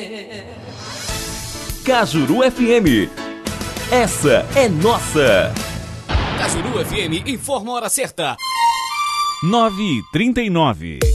Cajuru FM. Essa é nossa. Cajuru FM informa a hora certa. 9h39.